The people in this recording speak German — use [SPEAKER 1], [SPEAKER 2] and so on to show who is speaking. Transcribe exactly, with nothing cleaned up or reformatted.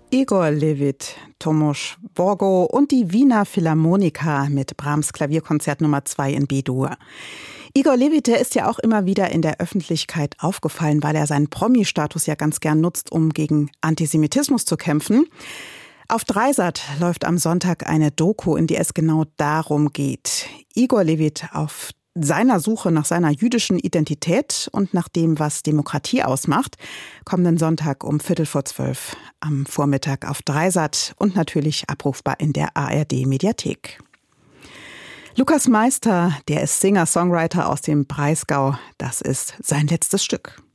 [SPEAKER 1] Igor Levit, Tomasz Borgo und die Wiener Philharmoniker mit Brahms Klavierkonzert Nummer zwei in B-Dur. Igor Levit, der ist ja auch immer wieder in der Öffentlichkeit aufgefallen, weil er seinen Promi-Status ja ganz gern nutzt, um gegen Antisemitismus zu kämpfen. Auf Dreisat läuft am Sonntag eine Doku, in der es genau darum geht. Igor Levit auf seiner Suche nach seiner jüdischen Identität und nach dem, was Demokratie ausmacht, kommenden Sonntag um Viertel vor zwölf am Vormittag auf Dreisat und natürlich abrufbar in der A R D-Mediathek. Lukas Meister, der ist Singer-Songwriter aus dem Breisgau. Das ist sein letztes Stück.